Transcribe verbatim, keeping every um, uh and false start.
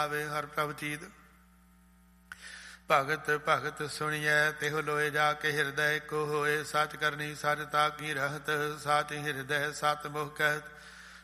ਆਵੇ ਹਰ ਪ੍ਰਭ ਚੀਤ। ਭਗਤ ਭਗਤ ਸੁਣੀਐ ਤਿਹੁ ਲੋਏ ਜਾ ਕੇ ਹਿਰਦੈ ਕੋ ਹੋਏ। ਸਚ ਕਰਨੀ ਸਚ ਤਾ ਕੀ ਰਹਤ ਸਾਚ ਹਿਰਦੈ ਸਤ ਮੁਖ ਕਹਿਤ।